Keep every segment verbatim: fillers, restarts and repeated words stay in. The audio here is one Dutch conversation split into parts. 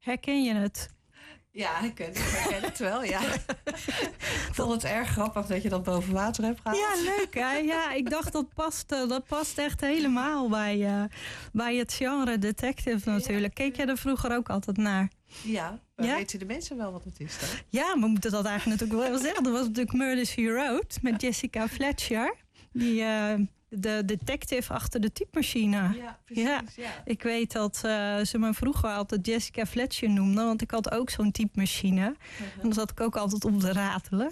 Herken je het? Ja, ik ken, ik ken het wel, ja. Ik vond het erg grappig dat je dat boven water hebt gehaald. Ja, leuk hè? Ja, ik dacht dat past, dat past echt helemaal bij, uh, bij het genre detective natuurlijk. Keek jij er vroeger ook altijd naar? Ja, maar ja? weten de mensen wel wat het is dan? Ja, we moeten dat eigenlijk natuurlijk wel zeggen. Dat was natuurlijk Murder, She Wrote met Jessica Fletcher. Die... Uh, de detective achter de typemachine. Ja, precies. Ja. Ja. Ik weet dat uh, ze me vroeger altijd Jessica Fletcher noemde. Want ik had ook zo'n typemachine. Uh-huh. En dan zat ik ook altijd op te ratelen.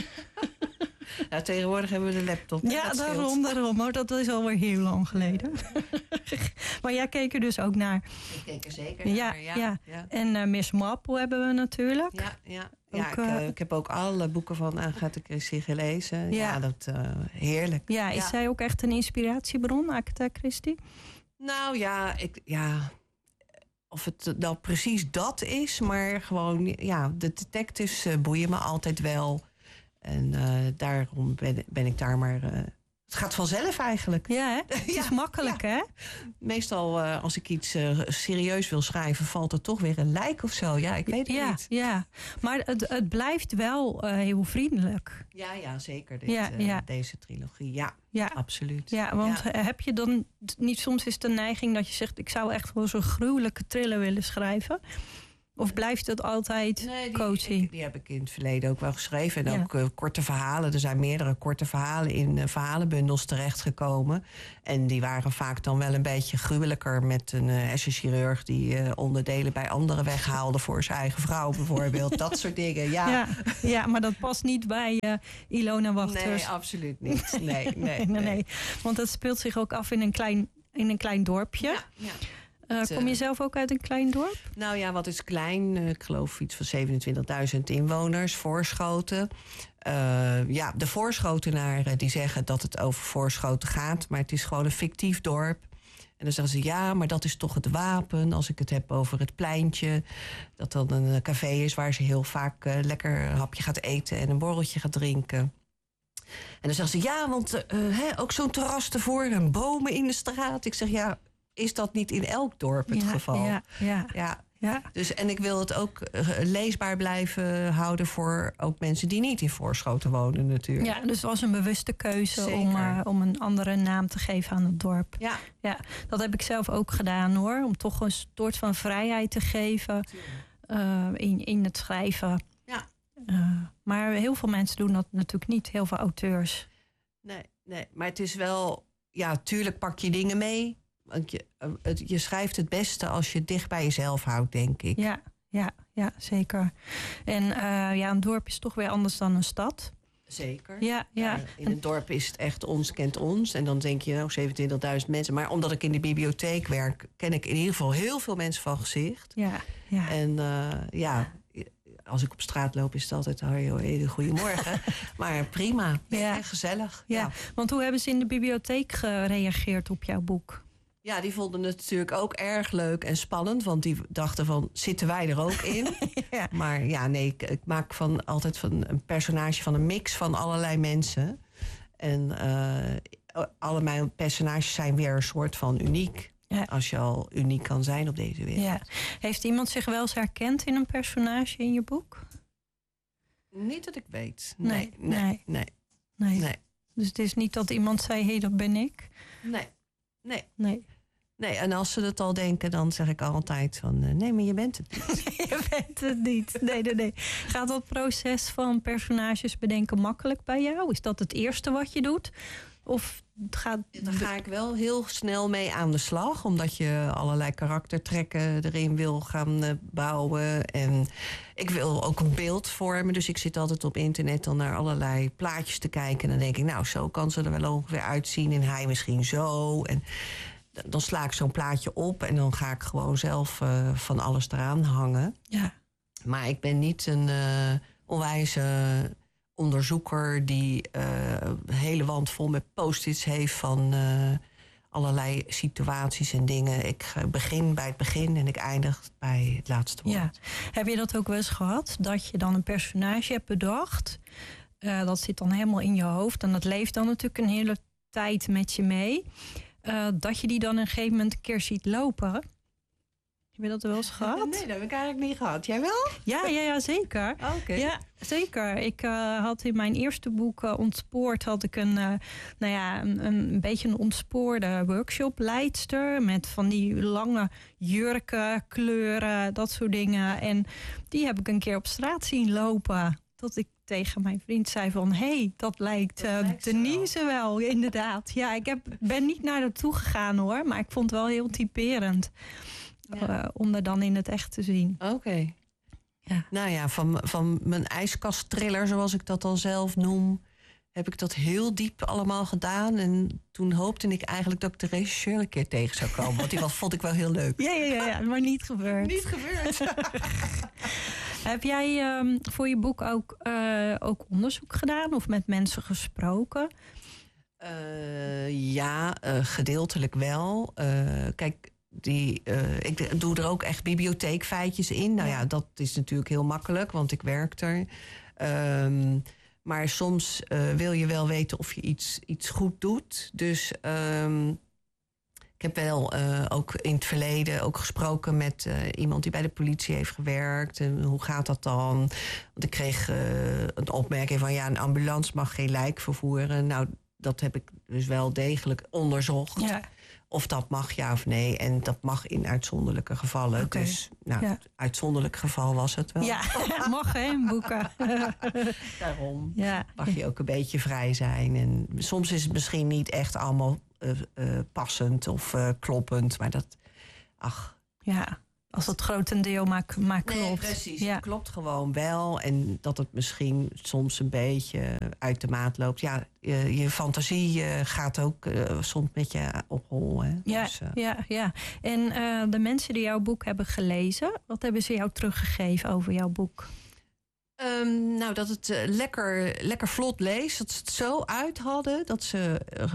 Nou, tegenwoordig hebben we de laptop. Ja, daarom, daarom. Maar dat is alweer heel lang geleden. Ja. Maar jij keek er dus ook naar. Ik keek er zeker ja, naar, ja. ja. ja. En uh, Miss Marple hebben we natuurlijk. Ja, ja. Ja, ook, ik, uh, ik heb ook alle boeken van Agatha Christie gelezen. Ja, ja dat uh, heerlijk. Ja, is ja. zij ook echt een inspiratiebron, Agatha Christie? Nou ja, ik, ja, of het nou precies dat is, maar gewoon, ja, de detectives uh, boeien me altijd wel. En uh, daarom ben, ben ik daar maar... Uh, het gaat vanzelf eigenlijk. Ja, hè? Het is ja, makkelijk, ja. hè? Meestal uh, als ik iets uh, serieus wil schrijven, valt er toch weer een lijk of zo. Ja, ik weet het ja, niet. Ja, maar het, het blijft wel uh, heel vriendelijk. Ja, ja zeker. Dit, ja, uh, ja. Deze trilogie, ja, ja. absoluut. Ja, want ja. heb je dan niet soms is de neiging dat je zegt... ik zou echt wel zo'n gruwelijke thriller willen schrijven... Of blijft het altijd nee, die, coaching? Ik, die heb ik in het verleden ook wel geschreven. En ja. ook uh, korte verhalen. Er zijn meerdere korte verhalen in uh, verhalenbundels terechtgekomen. En die waren vaak dan wel een beetje gruwelijker... met een uh, hersenchirurg die uh, onderdelen bij anderen weghaalde... voor zijn eigen vrouw bijvoorbeeld. Dat soort dingen, ja. ja. Ja, maar dat past niet bij uh, Ilona Wachters. Nee, absoluut niet. Nee, nee, nee, nee, nee. Want dat speelt zich ook af in een klein, in een klein dorpje. Ja, ja. Uh, kom je zelf ook uit een klein dorp? Nou ja, wat is klein? Uh, ik geloof iets van zevenentwintigduizend inwoners, Voorschoten. Uh, ja, de Voorschotenaren die zeggen dat het over Voorschoten gaat... maar het is gewoon een fictief dorp. En dan zeggen ze, ja, maar dat is toch het wapen... als ik het heb over het pleintje. Dat dan een café is waar ze heel vaak uh, lekker een hapje gaat eten... en een borreltje gaat drinken. En dan zeggen ze, ja, want uh, hè, ook zo'n terras ervoor... en bomen in de straat. Ik zeg, ja... is dat niet in elk dorp het ja, geval? Ja, ja, ja. ja. Dus, en ik wil het ook leesbaar blijven houden... voor ook mensen die niet in Voorschoten wonen natuurlijk. Ja, dus het was een bewuste keuze om, uh, om een andere naam te geven aan het dorp. Ja. Ja, dat heb ik zelf ook gedaan hoor. Om toch een soort van vrijheid te geven uh, in, in het schrijven. Ja. Uh, maar heel veel mensen doen dat natuurlijk niet. Heel veel auteurs. Nee, nee, maar het is wel... Ja, tuurlijk pak je dingen mee... Want je, het, je schrijft het beste als je het dicht bij jezelf houdt, denk ik. Ja, ja, ja zeker. En uh, ja, een dorp is toch weer anders dan een stad. Zeker. Ja, ja. Uh, in een dorp is het echt ons kent ons. En dan denk je, nou, zevenentwintigduizend mensen. Maar omdat ik in de bibliotheek werk... ken ik in ieder geval heel veel mensen van gezicht. Ja, ja. En uh, ja... als ik op straat loop, is het altijd... hoi, goedemorgen. Maar prima, ja. gezellig. Ja. ja, want hoe hebben ze in de bibliotheek gereageerd op jouw boek? Ja, die vonden het natuurlijk ook erg leuk en spannend. Want die dachten van, zitten wij er ook in? ja. Maar ja, nee, ik, ik maak van, altijd van een personage van een mix van allerlei mensen. En uh, alle mijn personages zijn weer een soort van uniek. Ja. Als je al uniek kan zijn op deze wereld. Ja. Heeft iemand zich wel eens herkend in een personage in je boek? Niet dat ik weet. Nee, nee, nee, nee. nee. nee. nee. Dus het is niet dat iemand zei, hé, hey, dat ben ik? Nee, nee. Nee. Nee, en als ze het al denken, dan zeg ik altijd van... Uh, nee, maar je bent het niet. Je bent het niet. Nee, nee, nee. Gaat dat proces van personages bedenken makkelijk bij jou? Is dat het eerste wat je doet? Of gaat... Daar ga ik wel heel snel mee aan de slag. Omdat je allerlei karaktertrekken erin wil gaan uh, bouwen. En ik wil ook een beeld vormen. Dus ik zit altijd op internet dan naar allerlei plaatjes te kijken. En dan denk ik, nou, zo kan ze er wel ongeveer uitzien. En hij misschien zo. En... dan sla ik zo'n plaatje op en dan ga ik gewoon zelf uh, van alles eraan hangen. Ja. Maar ik ben niet een uh, onwijze onderzoeker... die uh, een hele wand vol met post-its heeft van uh, allerlei situaties en dingen. Ik begin bij het begin en ik eindig bij het laatste woord. Ja. Heb je dat ook wel eens gehad? Dat je dan een personage hebt bedacht. Uh, dat zit dan helemaal in je hoofd. En dat leeft dan natuurlijk een hele tijd met je mee... Uh, dat je die dan op een gegeven moment een keer ziet lopen. Heb je dat wel eens gehad? Nee, dat heb ik eigenlijk niet gehad. Jij wel? Ja, ja, ja zeker. Oké. Okay. Ja, zeker. Ik uh, had in mijn eerste boek uh, Ontspoord had ik een, uh, nou ja, een, een beetje een ontspoorde workshopleidster met van die lange jurken, kleuren, dat soort dingen. En die heb ik een keer op straat zien lopen. Tot ik tegen mijn vriend zei van, hé, hey, dat lijkt, uh, dat lijkt Denise wel. wel, inderdaad. Ja, ik heb, ben niet naar haar toe gegaan hoor, maar ik vond het wel heel typerend. Ja. Uh, om er dan in het echt te zien. Oké. Okay. Ja. Nou ja, van, van mijn ijskasttriller, zoals ik dat dan zelf noem, heb ik dat heel diep allemaal gedaan. En toen hoopte ik eigenlijk dat ik de regisseur een keer tegen zou komen. Want die was, vond ik wel heel leuk. Ja, ja, ja, ja, maar niet gebeurd. Niet gebeurd. Heb jij um, voor je boek ook, uh, ook onderzoek gedaan of met mensen gesproken? Uh, ja, uh, gedeeltelijk wel. Uh, kijk, die, uh, ik doe er ook echt bibliotheekfeitjes in. Nou ja, dat is natuurlijk heel makkelijk, want ik werk er. Um, maar soms uh, wil je wel weten of je iets, iets goed doet. Dus um, ik heb wel uh, ook in het verleden ook gesproken met uh, iemand die bij de politie heeft gewerkt. En hoe gaat dat dan? Want ik kreeg uh, een opmerking van, ja, een ambulance mag geen lijk vervoeren. Nou, dat heb ik dus wel degelijk onderzocht. Ja. Of dat mag, ja of nee. En dat mag in uitzonderlijke gevallen. Okay. Dus, nou, ja. uitzonderlijk geval was het wel. Ja, mag hè, in boeken. Daarom ja. mag je ook een beetje vrij zijn. En soms is het misschien niet echt allemaal uh, uh, passend of uh, kloppend. Maar dat, ach... Ja, als het grotendeel maar, maar klopt. Nee, precies. Ja. Het klopt gewoon wel. En dat het misschien soms een beetje uit de maat loopt. Ja, je, je fantasie uh, gaat ook uh, soms met je op hol. Hè? Ja, dus, uh... ja, ja. En uh, de mensen die jouw boek hebben gelezen, wat hebben ze jou teruggegeven over jouw boek? Um, nou, dat het uh, lekker, lekker vlot leest. Dat ze het zo uit hadden dat ze... Uh,